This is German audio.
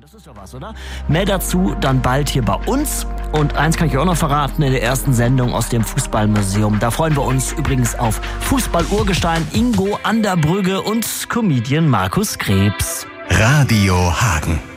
Das ist doch was, oder? Mehr dazu dann bald hier bei uns. Und eins kann ich auch noch verraten, in der ersten Sendung aus dem Fußballmuseum. Da freuen wir uns übrigens auf Fußball-Urgestein Ingo an der Brügge und Comedian Markus Krebs. Radio Hagen.